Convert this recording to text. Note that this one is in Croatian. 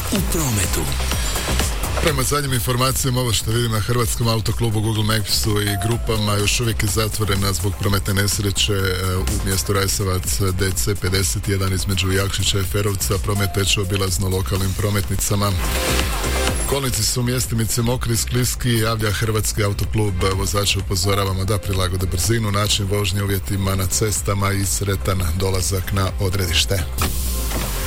u prometu. Prema zadnjim informacijama, ovo što vidim na Hrvatskom autoklubu, Google Mapsu i grupama, još uvijek je zatvorena zbog prometne nesreće u mjestu Rajsavac DC 51 između Jakšića i Ferovca. Promet teče obilazno lokalnim prometnicama. Kolnici su u mjestimici mokri i skliski, javlja Hrvatski autoklub. Vozače upozoravamo da prilagode brzinu, način vožnje uvjetima na cestama i sretan dolazak na odredište.